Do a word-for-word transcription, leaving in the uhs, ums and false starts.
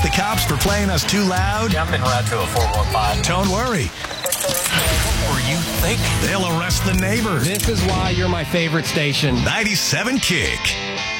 the cops for playing us too loud? Yeah, I'm en route to a four one five. Don't worry. Or you think? They'll arrest the neighbors. This is why you're my favorite station. ninety-seven Kick.